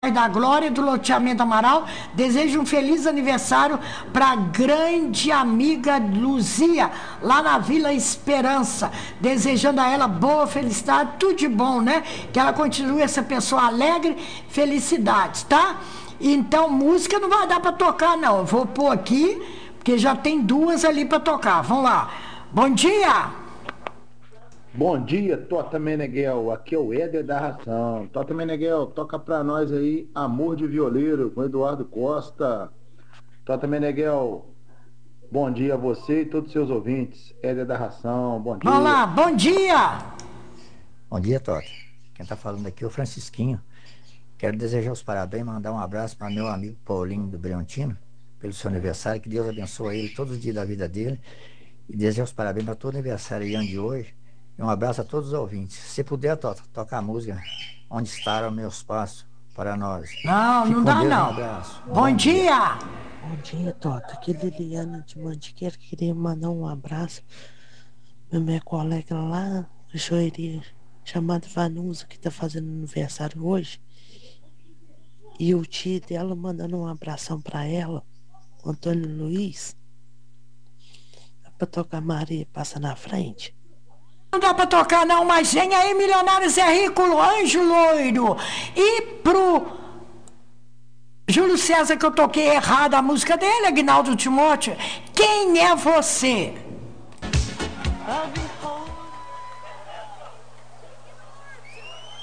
bairro da Glória, do loteamento Amaral. Desejo um feliz aniversário para a grande amiga Luzia, lá na Vila Esperança. Desejando a ela boa felicidade, tudo de bom, né? Que ela continue essa pessoa alegre, felicidades, tá? Então, música não vai dar para tocar, não. Eu vou pôr aqui, porque já tem duas ali para tocar. Vamos lá. Bom dia! Bom dia, Tota Meneghel. Aqui é o Éder da Ração. Tota Meneghel, toca pra nós aí Amor de Violeiro com Eduardo Costa. Tota Meneghel, bom dia a você e todos os seus ouvintes. Éder da Ração, bom Vamos lá, dia. bom dia! Bom dia, Tota. Quem tá falando aqui é o Francisquinho. Quero desejar os parabéns, mandar um abraço para meu amigo Paulinho do Briontino, pelo seu aniversário. Que Deus abençoe ele todos os dias da vida dele. E desejar os parabéns para todo aniversariante de hoje. E um abraço a todos os ouvintes. Se puder, Tota, tocar a música Onde Estarão Meus Passos para nós. Não, Fique não com dá Deus, um não. abraço. Bom dia! Bom dia, Tota. Aqui é Liliana de Mantiqueira. Queria mandar um abraço pra minha colega lá da joalheria chamada Vanusa, que tá fazendo aniversário hoje. E o tio dela mandando um abração pra ela, o Antônio Luiz. Dá pra tocar Maria Passa na Frente? Não dá pra tocar não, mas vem aí, Milionários é Rico, Anjo Loiro. E pro Júlio César, que eu toquei errado a música dele, Aguinaldo Timóteo. Quem é você? A